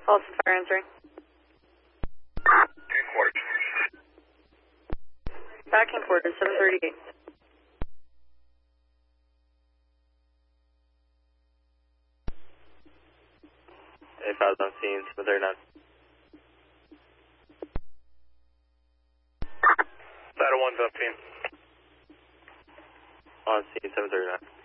Austin Fire answering. Back in quarters, 738. A5 on scene, 739. Battle 1's up, team. On scene, 739.